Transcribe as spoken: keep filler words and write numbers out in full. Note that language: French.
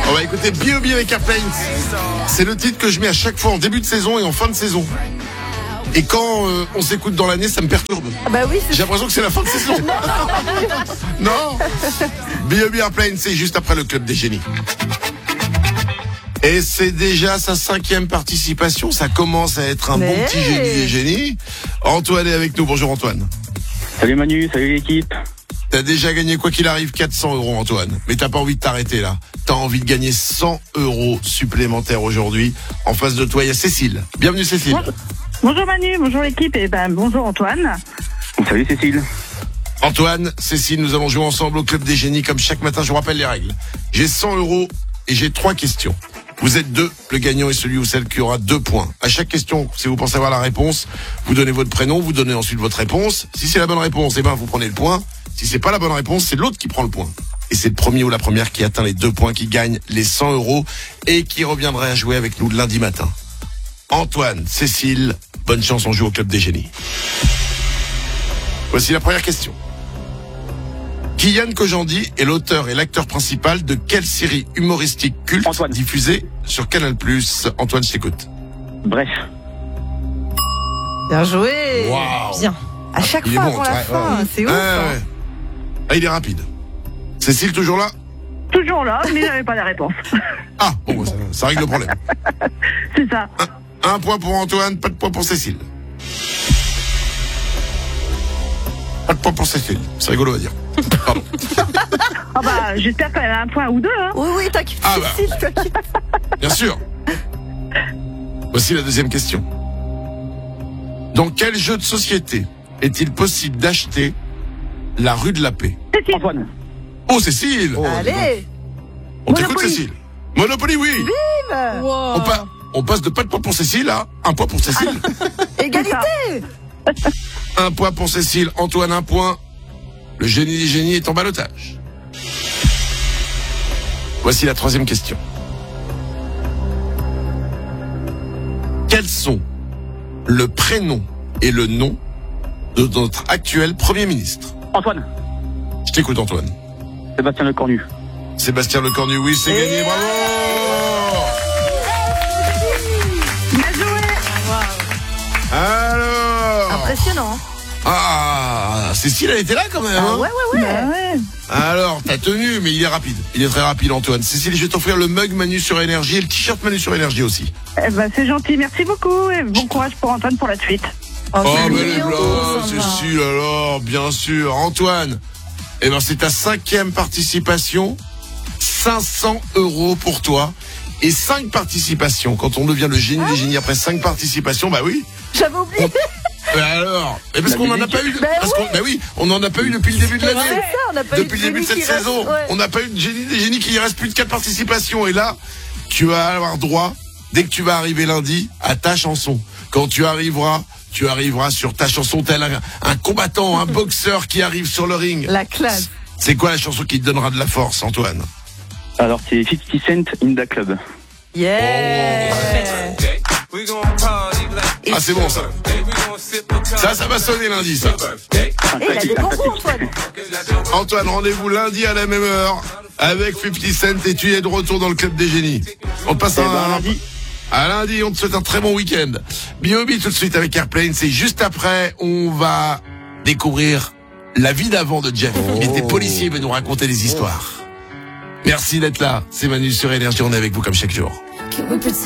On va écouter B O B avec Airplanes. C'est le titre que je mets à chaque fois en début de saison et en fin de saison. Et quand euh, on s'écoute dans l'année, ça me perturbe. Ah bah oui, J'ai l'impression que c'est la fin de saison. Non. B O B Airplanes, c'est juste après le Club des Génies. Et c'est déjà sa cinquième participation. Ça commence à être un Mais... bon petit génie des génies. Antoine est avec nous. Bonjour Antoine. Salut Manu, salut l'équipe. T'as déjà gagné quoi qu'il arrive quatre cents euros Antoine. Mais t'as pas envie de t'arrêter là. T'as envie de gagner cent euros supplémentaires aujourd'hui. En face de toi, il y a Cécile. Bienvenue Cécile. Bonjour, bonjour Manu, bonjour l'équipe et ben bonjour Antoine. Salut Cécile. Antoine, Cécile, nous allons jouer ensemble au Club des Génies comme chaque matin. Je vous rappelle les règles. J'ai cent euros et j'ai trois questions. Vous êtes deux. Le gagnant est celui ou celle qui aura deux points. À chaque question, si vous pensez avoir la réponse, vous donnez votre prénom, vous donnez ensuite votre réponse. Si c'est la bonne réponse, eh ben vous prenez le point. Si c'est pas la bonne réponse, c'est l'autre qui prend le point. Et c'est le premier ou la première qui atteint les deux points qui gagne les cent euros et qui reviendrait à jouer avec nous lundi matin. Antoine, Cécile, bonne chance, on joue au Club des Génies. Voici la première question. Kylian Kojandi est l'auteur et l'acteur principal de quelle série humoristique culte Antoine. diffusée sur Canal plus? Antoine, je t'écoute. Bref. bien joué. Waouh. Bien. À chaque Il est fois bon, avant la ouais, fin, ouais. c'est ouf. Ouais, hein. ouais. Ah, il est rapide. Cécile, toujours là? Toujours là, mais j'avais pas la réponse. Ah, bon, ça, ça règle le problème. C'est ça. Un, un point pour Antoine, pas de point pour Cécile. Pas de point pour Cécile. C'est rigolo à dire. Pardon. Ah bah j'espère qu'elle a un point ou deux. Hein. Oui, oui, t'inquiète, Ah bah. Cécile, t'inquiète. Bien sûr. Voici la deuxième question. Dans quel jeu de société est-il possible d'acheter la rue de la Paix? Cécile. Antoine. Oh, Cécile! Oh, Allez, on t'écoute, Monopoly. Cécile. Monopoly, oui! bim. On, pa- on passe de pas de point pour Cécile à un point pour Cécile. Égalité. Un point pour Cécile. Antoine, un point. Le génie des génies est en ballottage. Voici la troisième question. Quels sont le prénom et le nom de notre actuel Premier ministre? Antoine. Je t'écoute, Antoine. Sébastien Lecornu. Sébastien Lecornu, oui, c'est gagné, bravo! Bien joué. Alors! Impressionnant. Ah, Cécile, elle était là quand même, Ah, hein? ouais, ouais, ouais. Bah ouais. Alors, t'as tenu, mais il est rapide. Il est très rapide, Antoine. Cécile, je vais t'offrir le mug Manu sur Énergie et le t-shirt Manu sur Énergie aussi. Eh ben c'est gentil, merci beaucoup et bon courage pour Antoine pour la suite. Oh, Oh, c'est mais les mignon, blagues, ça va. Cécile, alors, bien sûr. Antoine, eh ben, c'est ta cinquième participation. cinq cents euros pour toi. Et cinq participations. Quand on devient le génie des génies après cinq participations, bah oui. J'avais oublié. Mais alors, mais parce La qu'on en a musique. pas eu, Ben parce oui. qu'on, ben oui, on en a pas eu depuis le début de C'est l'année. ça, on n'a pas eu Depuis le début de génie cette qui reste, saison, ouais. on n'a pas eu de génie des génies qui y reste plus de quatre participations. Et là, tu vas avoir droit, dès que tu vas arriver lundi, à ta chanson. Quand tu arriveras, tu arriveras sur ta chanson tel un, un combattant, un boxeur qui arrive sur le ring. La classe. C'est quoi la chanson qui te donnera de la force, Antoine? Alors c'est cinquante Cent in the Club. Yeah. Ah, c'est bon ça. Ça, ça va sonner lundi, ça. Et il a des bons goûts, Antoine. Antoine, rendez-vous lundi à la même heure avec cinquante Cent et tu es de retour dans le Club des Génies. On passe Eh à ben, lundi. À lundi, on te souhaite un très bon week-end. B O B tout de suite avec Airplane. C'est juste après, on va découvrir la vie d'avant de Jeff. Il était policier, il va nous raconter des histoires. Merci d'être là. C'est Manu sur Énergie. On est avec vous comme chaque jour.